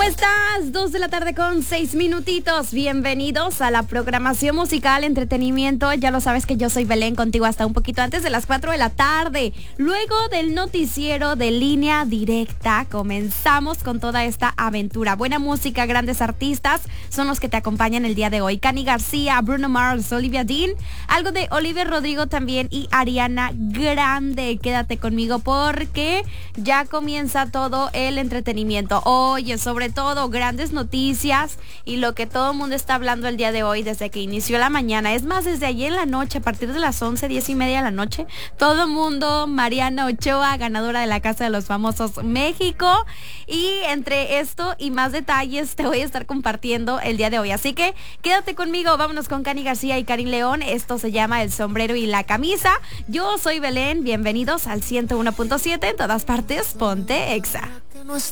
¿Cómo estás? 2 de la tarde con 6 minutitos. Bienvenidos a la programación musical, entretenimiento. Ya lo sabes que yo soy Belén, contigo hasta un poquito antes de las 4 de la tarde. Luego del noticiero de Línea Directa, comenzamos con toda esta aventura. Buena música, grandes artistas son los que te acompañan el día de hoy. Cani García, Bruno Mars, Olivia Dean, algo de Olivia Rodrigo también y Ariana Grande. Quédate conmigo porque ya comienza todo el entretenimiento. Oye, sobre todo grandes noticias y lo que todo el mundo está hablando el día de hoy desde que inició la mañana. Es más, desde ayer en la noche, a partir de las 11, 10:30 de la noche, todo el mundo, Mariana Ochoa, ganadora de la Casa de los Famosos México. Y entre esto y más detalles te voy a estar compartiendo el día de hoy. Así que quédate conmigo, vámonos con Cani García y Karin León. Esto se llama El Sombrero y la Camisa. Yo soy Belén, bienvenidos al 101.7 en todas partes, ponte Exa.